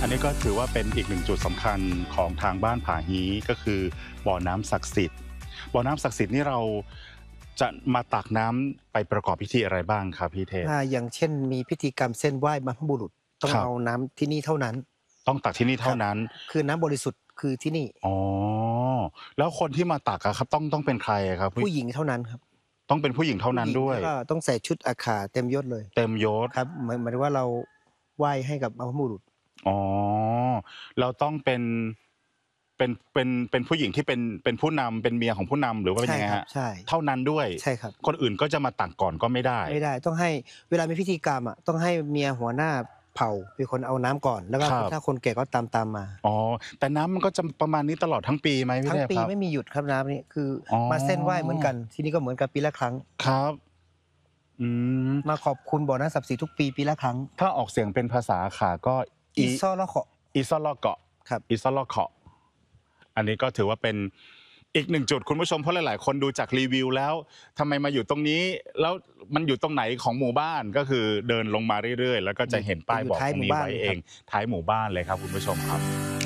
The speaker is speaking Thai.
อันนี้ก็ถือว่าเป็นอีกหนึ่งจุดสำคัญของทางบ้านผาฮีก็คือบ่อน้ำศักดิ์สิทธิ์บ่อน้ำศักดิ์สิทธิ์นี่เราจะมาตักน้ำไปประกอบพิธีอะไรบ้างครับพี่เทพอย่างเช่นมีพิธีกรรมเส้นไหว้บรรพบุรุษต้องเอาน้ำที่นี่เท่านั้นต้องตักที่นี่เท่านั้นคือน้ำบริสุทธิ์คือที่นี่อ๋อแล้วคนที่มาตักครับต้องเป็นใครครับผู้หญิงเท่านั้นครับต้องเป็นผู้หญิงเท่านั้นด้วยแล้วก็ต้องใส่ชุดอาขาเต็มยศเลยเต็มยศครับหมายถึงว่าเราไหว้ให้กับบรรพบุรุษอ๋อเราต้องเป็นผู้หญิงที่เป็นผู้นำเป็นเมียของผู้นำหรือว่าเป็นยังไงฮะใช่เท่านั้นด้วยใช่ครับคนอื่นก็จะมาตักก่อนก็ไม่ได้ต้องให้เวลามีพิธีกรรมต้องให้เมียหัวหน้าเผ่าเป็นคนเอาน้ำก่อนแล้วก็ถ้าคนแก่ก็ตามมาอ๋อแต่น้ำมันก็จะประมาณนี้ตลอดทั้งปีไหมพี่เทพครับทั้งปีไม่มีหยุดครับน้ำนี่คือมาเส้นไหว้เหมือนกันที่นี่ก็เหมือนกันปีละครั้งครับมาขอบคุณบ่อน้ำศักดิ์สิทธิ์ทุกปีละครั้งถ้าออกเสียงเป็นภาษาขาก็อิซอลเคาะอิซอลเกาะครับอิซอลเคาะอันนี้ก็ถือว่าเป็นอีกหนึ่งจุดคุณผู้ชมเพราะหลายๆคนดูจากรีวิวแล้วทำไมมาอยู่ตรงนี้แล้วมันอยู่ตรงไหนของหมู่บ้านก็คือเดินลงมาเรื่อยๆแล้วก็จะเห็นป้ายบอกตรงนี้ไว้เองท้ายหมู่บ้านเลยครับคุณผู้ชมครับ